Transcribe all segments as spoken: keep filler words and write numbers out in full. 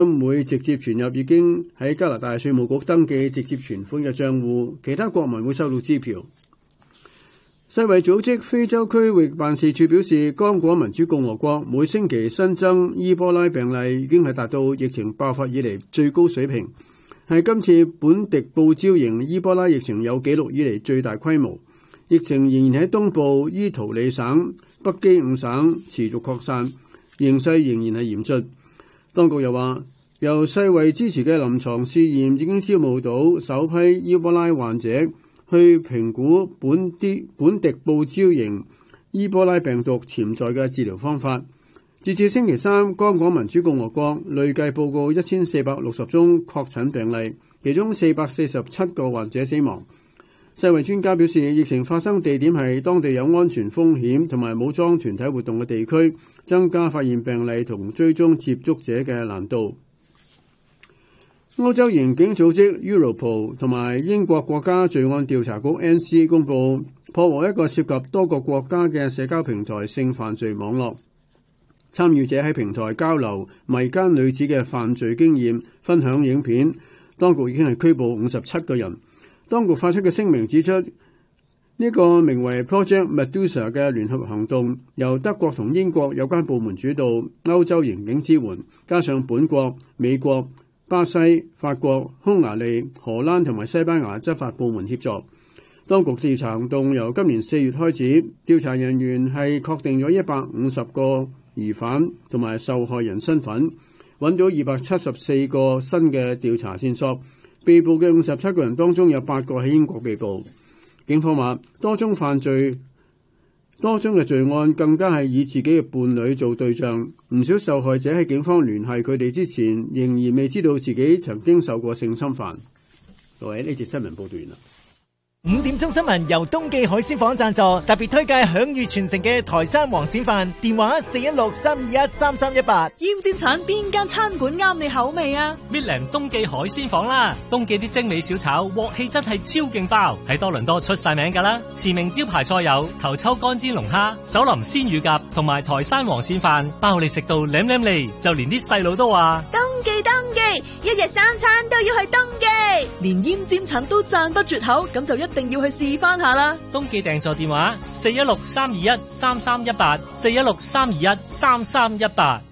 唔會直接存入已經喺加拿大稅務局登記直接存款嘅帳戶，其他國民會收到支票。世衛組織非洲區域辦事處表示，剛果民主共和國每星期新增伊波拉病例已經係達到疫情爆發以嚟最高水平，係今次本迪布礁型伊波拉疫情有紀錄以嚟最大規模。疫情仍然喺東部伊圖里省、北基五省持續擴散，形勢仍然係嚴峻。當局又話，由世衛支持嘅臨床試驗已經招募到首批伊波拉患者，去評估本啲本迪布礁型伊波拉病毒潛在嘅治療方法。截至星期三，剛果民主共和國累計報告一千四百六十宗確診病例，其中四百四十七個患者死亡。世衛專家表示，疫情發生地點係當地有安全風險同埋武裝團體活動嘅地區，增加發現病例同追蹤接觸者嘅難度。歐洲刑警組織 Europol 同埋英國國家罪案調查局 N C 公佈破獲一個涉及多個國家嘅社交平台性犯罪網絡，參與者喺平台交流迷奸女子嘅犯罪經驗，分享影片。當局已經係拘捕五十七個人。當局發出嘅聲明指出，呢個名為 Project Medusa 嘅聯合行動由德國同英國有關部門主導，歐洲刑警支援，加上本國、美國、巴西、法國、匈牙利、荷蘭同埋西班牙執法部門協助。當局調查行動由今年四月開始，調查人員係確定咗一百五十個疑犯同埋受害人身份，揾到二百七十四個新嘅調查線索。被捕嘅五十七個人當中有八個喺英國被捕。警方話，多宗犯罪、多宗嘅罪案更加係以自己嘅伴侶做對象。唔少受害者喺警方聯繫佢哋之前，仍然未知道自己曾經受過性侵犯。各位，呢節新聞報道完啦。 五點鐘新聞由東記海鮮舫贊助，特別推介享譽全城嘅台山黃鱔飯，電話四一六三二一三三一八。 鹽煎橙邊間餐館啱你口味啊？ 搣靚東記海鮮舫啦，東記啲精美小炒鑊氣真係超勁爆，喺多倫多出晒名噶啦。馳名招牌菜有頭抽乾煎龍蝦、手淋鮮乳鴿同埋台山黃鱔飯，包你食到舐舐脷，就連啲細路都話東記東記，一日三餐都要去東記，連鹽煎橙都讚不絕口，咁就一定要去試翻下啦。 東記訂座電話四一六三二一三三一八，四一六三二一三三一八。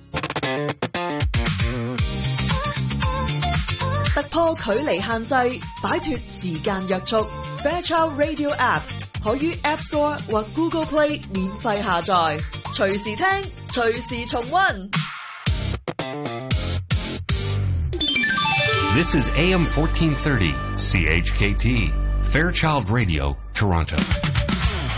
突破距離限制，擺脫時間約束。Fairchild Radio App 可於 App Store 或 Google Play 免費下載，隨時聽，隨時重溫。 This is A M fourteen thirty C H K T Fairchild Radio, Toronto.